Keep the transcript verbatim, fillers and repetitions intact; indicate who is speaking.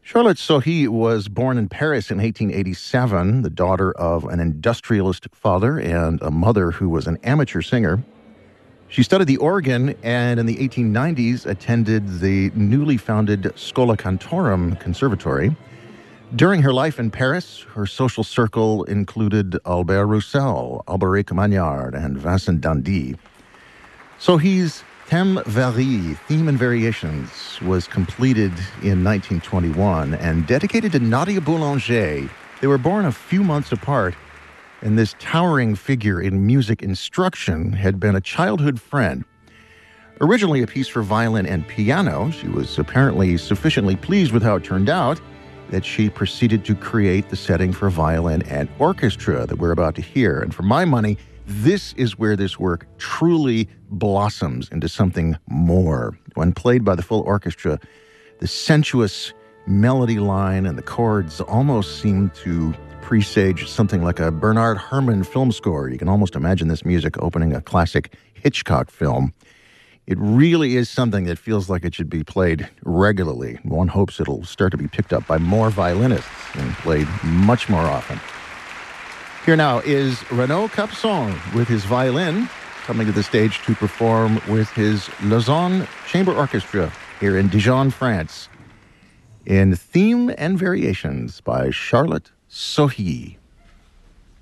Speaker 1: Charlotte Sohi was born in Paris in eighteen eighty-seven, the daughter of an industrialist father and a mother who was an amateur singer. She studied the organ and in the eighteen nineties attended the newly founded Schola Cantorum Conservatory. During her life in Paris, her social circle included Albert Roussel, Alberic Magnard, and Vincent Dandy. Sohi's Thème Varie, Theme and Variations, was completed in nineteen twenty-one and dedicated to Nadia Boulanger. They were born a few months apart, and this towering figure in music instruction had been a childhood friend. Originally a piece for violin and piano, she was apparently sufficiently pleased with how it turned out that she proceeded to create the setting for violin and orchestra that we're about to hear. And for my money, this is where this work truly blossoms into something more. When played by the full orchestra, the sensuous melody line and the chords almost seem to presage something like a Bernard Herrmann film score. You can almost imagine this music opening a classic Hitchcock film. It really is something that feels like it should be played regularly. One hopes it'll start to be picked up by more violinists and played much more often. Here now is Renaud Capuçon with his violin coming to the stage to perform with his Lausanne Chamber Orchestra here in Dijon, France, in Theme and Variations by Charlotte Sohi.